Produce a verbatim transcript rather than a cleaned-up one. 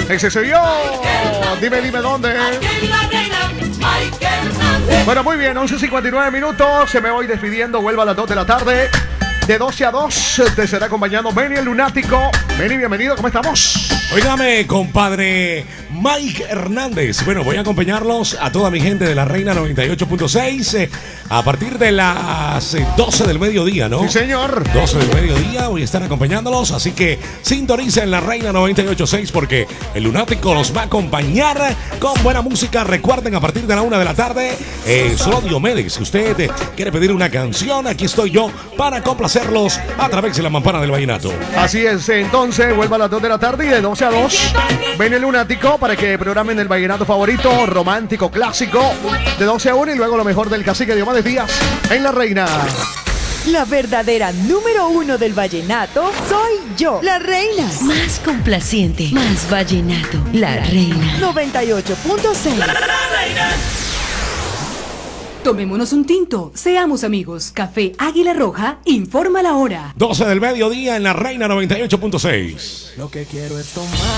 Ese soy yo. Dime, dime dónde. Bueno, muy bien, once cincuenta y nueve minutos. Se me voy despidiendo. Vuelvo a las dos de la tarde. De doce a dos te será acompañando Benny el Lunático. Benny, bienvenido, ¿cómo estamos? Óigame, compadre Mike Hernández. Bueno, voy a acompañarlos a toda mi gente de la Reina noventa y ocho punto seis eh, a partir de las eh, doce del mediodía, ¿no? Sí, señor. doce del mediodía voy a estar acompañándolos, así que sintonicen la Reina noventa y ocho punto seis porque el Lunático los va a acompañar con buena música. Recuerden, a partir de la una de la tarde, eh, solo Diomedes. Si usted eh, quiere pedir una canción, aquí estoy yo para complacerlos a través de la mampana del vallenato. Así es, entonces vuelva a las dos de la tarde y de doce a dos ven el Lunático para que programen el vallenato favorito, romántico, clásico, de doce a una y luego lo mejor del cacique Diomedes Díaz en La Reina. La verdadera número uno del vallenato soy yo, la reina. Más complaciente, más vallenato, la reina. noventa y ocho punto seis. Tomémonos un tinto, seamos amigos. Café Águila Roja informa la hora. doce del mediodía en la Reina noventa y ocho punto seis. Lo que quiero es tomar.